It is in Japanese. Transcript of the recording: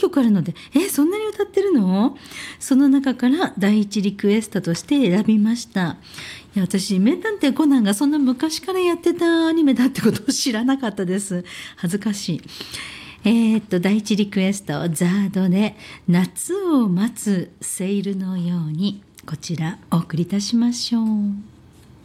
曲あるので、そんなに歌ってるの？その中から第一リクエストとして選びました。いや、私、名探偵コナンがそんな昔からやってたアニメだってことを知らなかったです。恥ずかしい。第一リクエスト、ザードで夏を待つセールのように、こちらお送りいたしましょう。